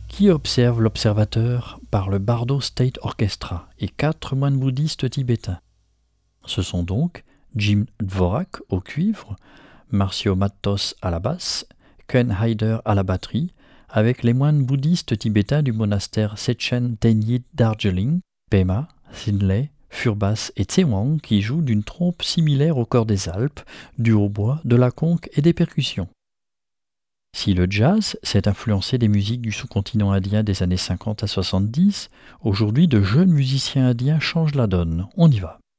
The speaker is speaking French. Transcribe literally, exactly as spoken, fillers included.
qui observe l'observateur par le Bardo State Orchestra et quatre moines bouddhistes tibétains. Ce sont donc Jim Dvorak au cuivre, Marcio Matos à la basse, Ken Haider à la batterie, avec les moines bouddhistes tibétains du monastère Sechen Tenyi Darjeeling, Pema, Sinlay, Furbas et Tsewang qui jouent d'une trompe similaire au cor des Alpes, du hautbois, de la conque et des percussions. Si le jazz s'est influencé des musiques du sous-continent indien des années cinquante à soixante-dix, aujourd'hui de jeunes musiciens indiens changent la donne. On y va.